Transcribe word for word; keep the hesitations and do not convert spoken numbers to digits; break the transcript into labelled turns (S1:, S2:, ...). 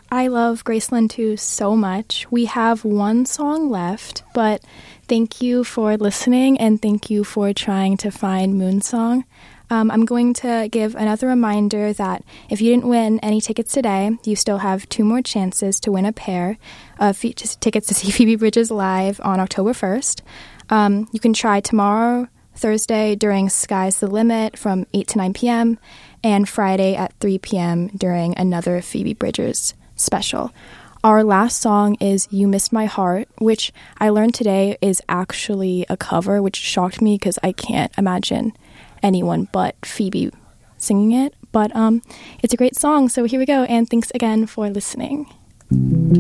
S1: I love Graceland two so much. We have one song left, but thank you for listening and thank you for trying to find Moonsong. Um, I'm going to give another reminder that if you didn't win any tickets today, you still have two more chances to win a pair of f- tickets to see Phoebe Bridgers live on October first. Um, you can try tomorrow, Thursday, during Sky's the Limit from eight to nine p.m., and Friday at three p.m. during another Phoebe Bridgers special. Our last song is You Miss My Heart, which I learned today is actually a cover, which shocked me because I can't imagine anyone but Phoebe singing it. But um, it's a great song, so here we go, and thanks again for listening.